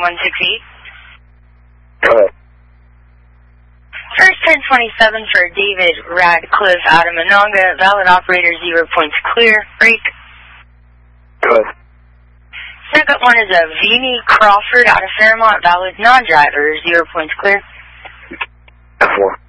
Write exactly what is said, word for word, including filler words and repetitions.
one six eight. Go ahead. First ten twenty-seven for David Radcliffe out of Monongah. Valid operator, zero points clear. Break. Go ahead. Second one is a Vini Crawford out of Fairmont. Valid non-driver, zero points clear. F four.